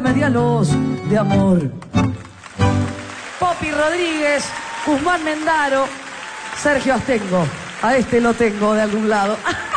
remedialos de amor. Popi Rodríguez, Guzmán Mendaro, Sergio Astengo. A este lo tengo de algún lado.